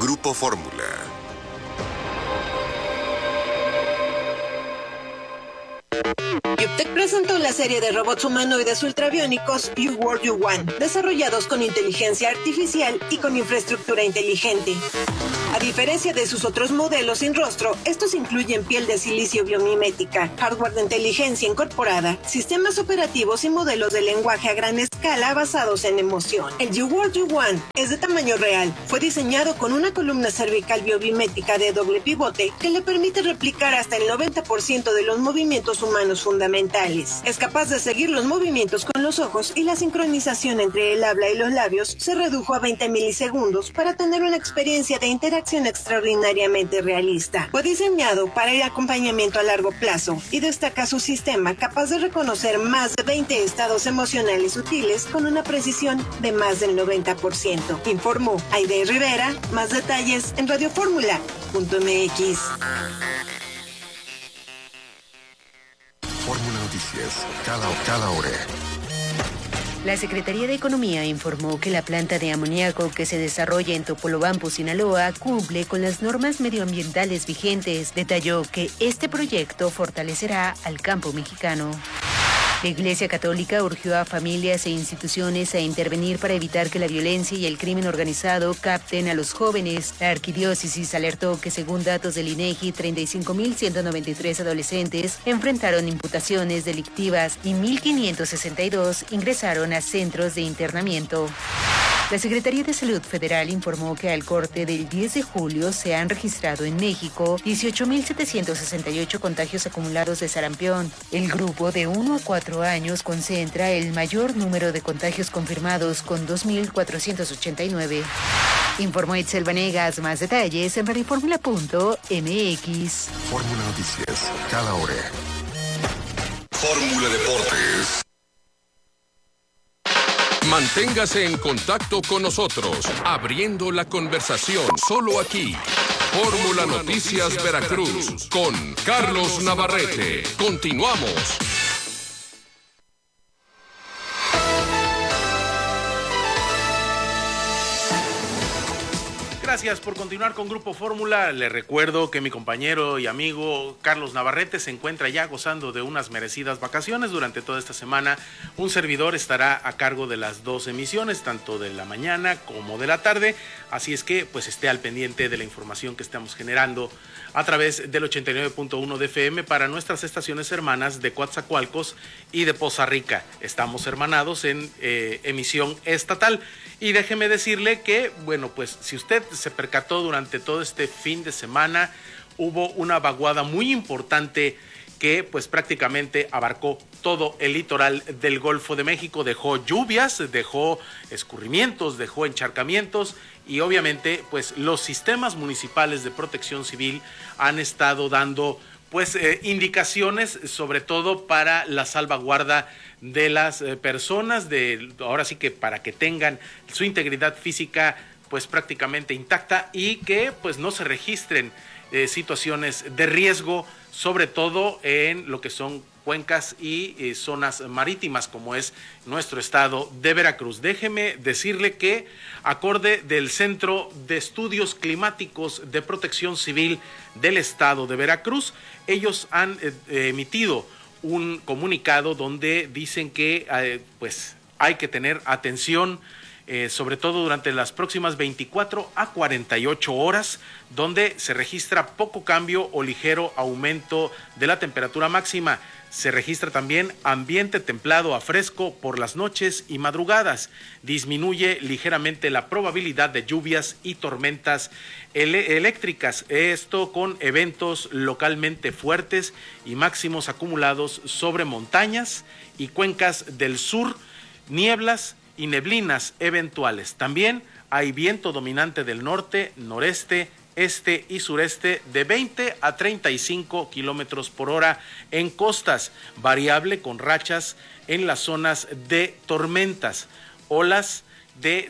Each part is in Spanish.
Grupo Fórmula. Yuptec presentó la serie de robots humanoides ultrabiónicos You World You Want, desarrollados con inteligencia artificial y con infraestructura inteligente. A diferencia de sus otros modelos sin rostro, estos incluyen piel de silicio biomimética, hardware de inteligencia incorporada, sistemas operativos y modelos de lenguaje a gran escala basados en emoción. El You World You Want es de tamaño real. Fue diseñado con una columna cervical biomimética de doble pivote que le permite replicar hasta el 90% de los movimientos humanos fundamentales. Es capaz de seguir los movimientos con los ojos y la sincronización entre el habla y los labios se redujo a 20 milisegundos para tener una experiencia de interacción extraordinariamente realista. Fue diseñado para el acompañamiento a largo plazo y destaca su sistema capaz de reconocer más de 20 estados emocionales sutiles con una precisión de más del 90%. Informó Aide Rivera. Más detalles en radioformula.mx. Fórmula Noticias, cada hora. La Secretaría de Economía informó que la planta de amoníaco que se desarrolla en Topolobampo, Sinaloa, cumple con las normas medioambientales vigentes. Detalló que este proyecto fortalecerá al campo mexicano. La Iglesia Católica urgió a familias e instituciones a intervenir para evitar que la violencia y el crimen organizado capten a los jóvenes. La arquidiócesis alertó que, según datos del INEGI, 35.193 adolescentes enfrentaron imputaciones delictivas y 1.562 ingresaron a centros de internamiento. La Secretaría de Salud Federal informó que al corte del 10 de julio se han registrado en México 18.768 contagios acumulados de sarampión. El grupo de 1 a 4 años concentra el mayor número de contagios confirmados con 2.489. Informó Itzel Vanegas. Más detalles en radioformula.mx. Fórmula Noticias, cada hora. Fórmula Deportes. Manténgase en contacto con nosotros, abriendo la conversación solo aquí. Fórmula Noticias Veracruz con Carlos Navarrete. Continuamos. Gracias por continuar con Grupo Fórmula. Le recuerdo que mi compañero y amigo Carlos Navarrete se encuentra ya gozando de unas merecidas vacaciones durante toda esta semana. Un servidor estará a cargo de las dos emisiones, tanto de la mañana como de la tarde. Así es que pues esté al pendiente de la información que estamos generando a través del 89.1 de FM para nuestras estaciones hermanas de Coatzacoalcos y de Poza Rica. Estamos hermanados en emisión estatal. Y déjeme decirle que, bueno, pues si usted se percató durante todo este fin de semana, hubo una vaguada muy importante que pues prácticamente abarcó todo el litoral del Golfo de México. Dejó lluvias, dejó escurrimientos, dejó encharcamientos y obviamente pues los sistemas municipales de protección civil han estado dando pues indicaciones sobre todo para la salvaguarda de las personas, ahora sí que para que tengan su integridad física pues prácticamente intacta y que pues no se registren situaciones de riesgo, sobre todo en lo que son cuencas y zonas marítimas como es nuestro estado de Veracruz. Déjeme decirle que acorde del Centro de Estudios Climáticos de Protección Civil del estado de Veracruz, ellos han emitido un comunicado donde dicen que pues hay que tener atención sobre todo durante las próximas 24 a 48 horas, donde se registra poco cambio o ligero aumento de la temperatura máxima. Se registra también ambiente templado a fresco por las noches y madrugadas. Disminuye ligeramente la probabilidad de lluvias y tormentas eléctricas. Esto con eventos localmente fuertes y máximos acumulados sobre montañas y cuencas del sur, nieblas y neblinas eventuales. También hay viento dominante del norte, noreste, este y sureste de 20 a 35 kilómetros por hora en costas, variable con rachas en las zonas de tormentas, olas de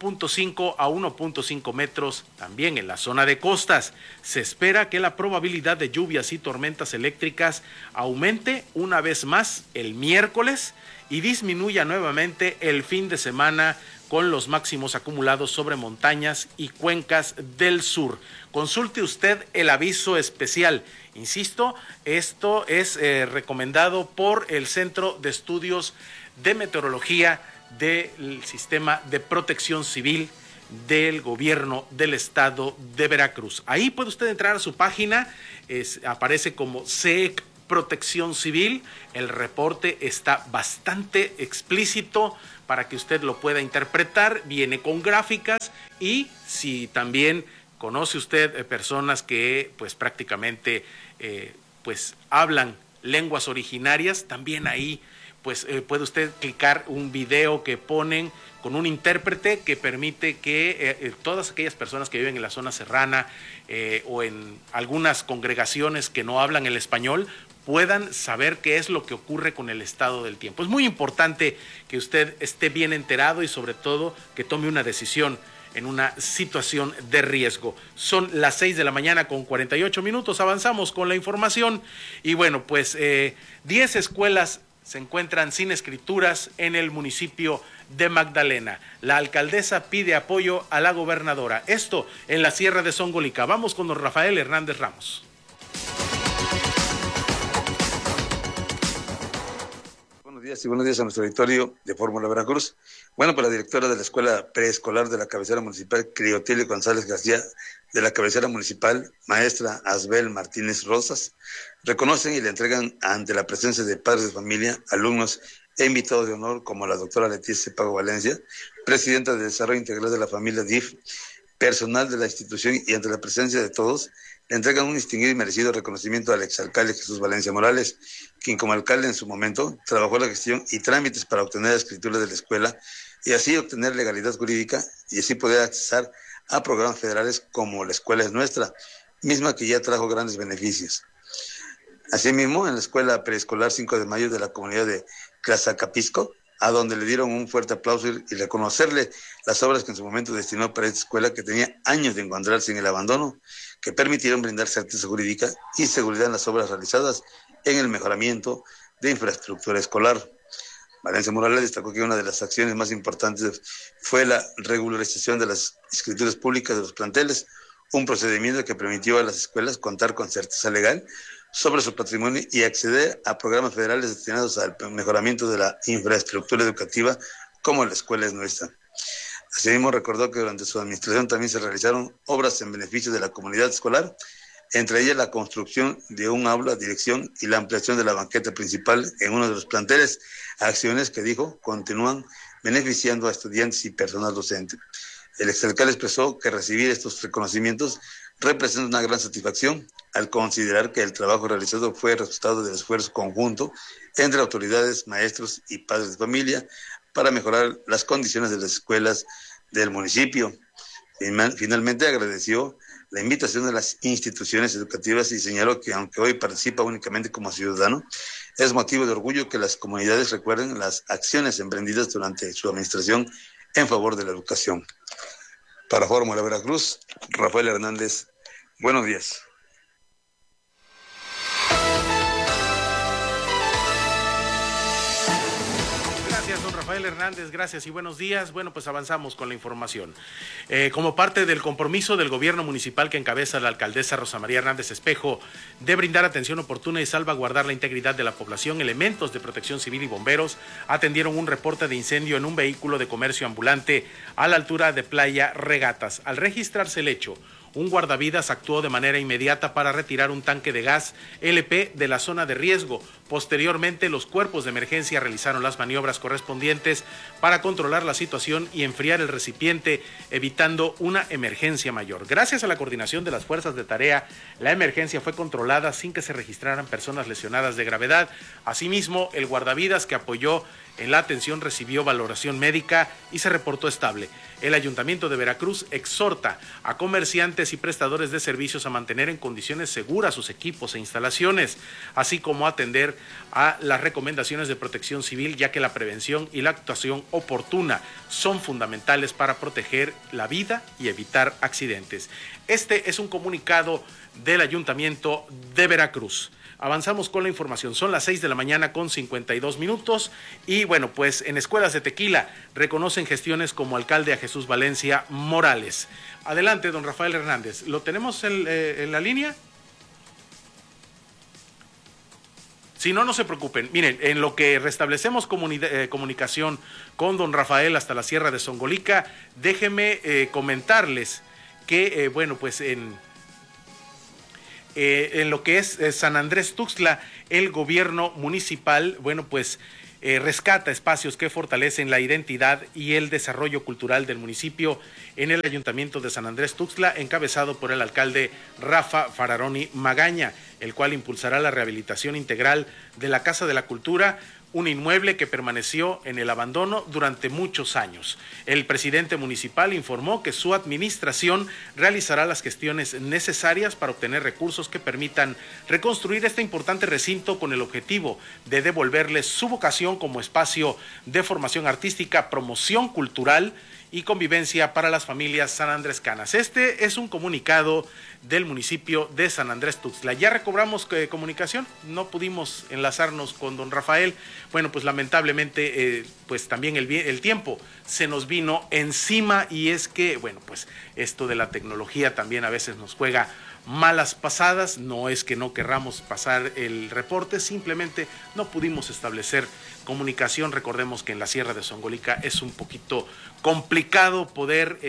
0.5 a 1.5 metros también en la zona de costas. Se espera que la probabilidad de lluvias y tormentas eléctricas aumente una vez más el miércoles y disminuya nuevamente el fin de semana con los máximos acumulados sobre montañas y cuencas del sur. Consulte usted el aviso especial. Insisto, esto es recomendado por el Centro de Estudios de Meteorología del Sistema de Protección Civil del Gobierno del Estado de Veracruz. Ahí puede usted entrar a su página, aparece como SEC Protección Civil. El reporte está bastante explícito para que usted lo pueda interpretar, viene con gráficas, y si también conoce usted personas que pues prácticamente pues hablan lenguas originarias, también ahí pues puede usted clicar un video que ponen con un intérprete que permite que todas aquellas personas que viven en la zona serrana o en algunas congregaciones que no hablan el español puedan saber qué es lo que ocurre con el estado del tiempo. Es muy importante que usted esté bien enterado y sobre todo que tome una decisión en una situación de riesgo. Son las 6 de la mañana con 48 minutos, avanzamos con la información y bueno, pues 10 escuelas se encuentran sin escrituras en el municipio de Magdalena. La alcaldesa pide apoyo a la gobernadora. Esto en la Sierra de Zongolica. Vamos con don Rafael Hernández Ramos. Buenos días a nuestro auditorio de Fórmula Veracruz. Bueno, pues la directora de la Escuela Preescolar de la cabecera municipal, Criotilio González García, de la cabecera municipal, maestra Asbel Martínez Rosas, reconocen y le entregan ante la presencia de padres de familia, alumnos e invitados de honor como la doctora Leticia Pago Valencia, presidenta de Desarrollo Integral de la Familia DIF, personal de la institución, y ante la presencia de todos, le entregan un distinguido y merecido reconocimiento al exalcalde Jesús Valencia Morales, quien como alcalde en su momento trabajó la gestión y trámites para obtener la escritura de la escuela y así obtener legalidad jurídica y así poder accesar a programas federales como La Escuela es Nuestra, misma que ya trajo grandes beneficios. Asimismo, en la Escuela Preescolar 5 de Mayo de la comunidad de Tlazacapisco, a donde le dieron un fuerte aplauso y reconocerle las obras que en su momento destinó para esta escuela, que tenía años de encontrarse en el abandono, que permitieron brindar certeza jurídica y seguridad en las obras realizadas en el mejoramiento de infraestructura escolar. Valencia Morales destacó que una de las acciones más importantes fue la regularización de las escrituras públicas de los planteles, un procedimiento que permitió a las escuelas contar con certeza legal sobre su patrimonio y acceder a programas federales destinados al mejoramiento de la infraestructura educativa como La Escuela es Nuestra. Asimismo, recordó que durante su administración también se realizaron obras en beneficio de la comunidad escolar, entre ellas la construcción de un aula, dirección y la ampliación de la banqueta principal en uno de los planteles, acciones que dijo continúan beneficiando a estudiantes y personal docente. El exalcalde expresó que recibir estos reconocimientos representa una gran satisfacción al considerar que el trabajo realizado fue resultado del esfuerzo conjunto entre autoridades, maestros y padres de familia para mejorar las condiciones de las escuelas del municipio. Finalmente agradeció la invitación de las instituciones educativas y señaló que aunque hoy participa únicamente como ciudadano, es motivo de orgullo que las comunidades recuerden las acciones emprendidas durante su administración en favor de la educación. Para Fórmula Veracruz, Rafael Hernández, buenos días. Gracias, don Rafael Hernández, gracias y buenos días. Bueno, pues avanzamos con la información. Como parte del compromiso del gobierno municipal que encabeza la alcaldesa Rosa María Hernández Espejo de brindar atención oportuna y salvaguardar la integridad de la población, elementos de protección civil y bomberos atendieron un reporte de incendio en un vehículo de comercio ambulante a la altura de Playa Regatas. Al registrarse el hecho, un guardavidas actuó de manera inmediata para retirar un tanque de gas LP de la zona de riesgo. Posteriormente, los cuerpos de emergencia realizaron las maniobras correspondientes para controlar la situación y enfriar el recipiente, evitando una emergencia mayor. Gracias a la coordinación de las fuerzas de tarea, la emergencia fue controlada sin que se registraran personas lesionadas de gravedad. Asimismo, el guardavidas que apoyó en la atención recibió valoración médica y se reportó estable. El Ayuntamiento de Veracruz exhorta a comerciantes y prestadores de servicios a mantener en condiciones seguras sus equipos e instalaciones, así como atender a las recomendaciones de protección civil, ya que la prevención y la actuación oportuna son fundamentales para proteger la vida y evitar accidentes. Este es un comunicado del Ayuntamiento de Veracruz. Avanzamos con la información. Son las 6 de la mañana con 52 minutos. Y bueno, pues en Escuelas de Tequila reconocen gestiones como alcalde a Jesús Valencia Morales. Adelante, don Rafael Hernández. ¿Lo tenemos en la línea? Si no, no se preocupen. Miren, en lo que restablecemos comunicación con don Rafael hasta la Sierra de Zongolica, déjenme comentarles que, bueno, pues en lo que es San Andrés Tuxtla, el gobierno municipal, bueno, pues rescata espacios que fortalecen la identidad y el desarrollo cultural del municipio en el Ayuntamiento de San Andrés Tuxtla, encabezado por el alcalde Rafa Fararoni Magaña, el cual impulsará la rehabilitación integral de la Casa de la Cultura, un inmueble que permaneció en el abandono durante muchos años. El presidente municipal informó que su administración realizará las gestiones necesarias para obtener recursos que permitan reconstruir este importante recinto con el objetivo de devolverle su vocación como espacio de formación artística, promoción cultural y convivencia para las familias sanandrescanas. Este es un comunicado del municipio de San Andrés Tuxtla. Ya recobramos comunicación, no pudimos enlazarnos con don Rafael. Bueno, pues lamentablemente, pues también el tiempo se nos vino encima, y es que, bueno, pues esto de la tecnología también a veces nos juega malas pasadas. No es que no querramos pasar el reporte, simplemente no pudimos establecer comunicación. Recordemos que en la Sierra de Zongolica es un poquito complicado poder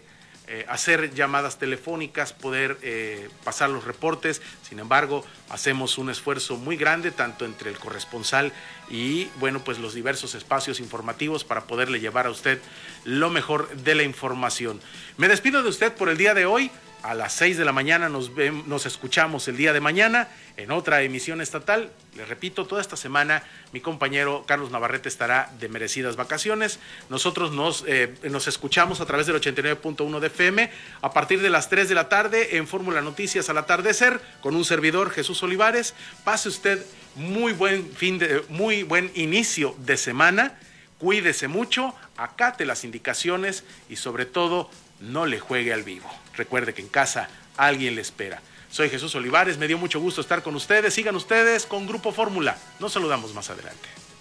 hacer llamadas telefónicas, poder pasar los reportes. Sin embargo, hacemos un esfuerzo muy grande, tanto entre el corresponsal y, bueno, pues los diversos espacios informativos, para poderle llevar a usted lo mejor de la información. Me despido de usted por el día de hoy. A las 6 de la mañana nos escuchamos el día de mañana en otra emisión estatal. Les repito, toda esta semana mi compañero Carlos Navarrete estará de merecidas vacaciones. Nosotros nos escuchamos a través del 89.1 de FM a partir de las 3 de la tarde en Fórmula Noticias al atardecer con un servidor, Jesús Olivares. Pase usted muy buen inicio de semana. Cuídese mucho, acate las indicaciones y sobre todo no le juegue al vivo. Recuerde que en casa alguien le espera. Soy Jesús Olivares, me dio mucho gusto estar con ustedes. Sigan ustedes con Grupo Fórmula. Nos saludamos más adelante.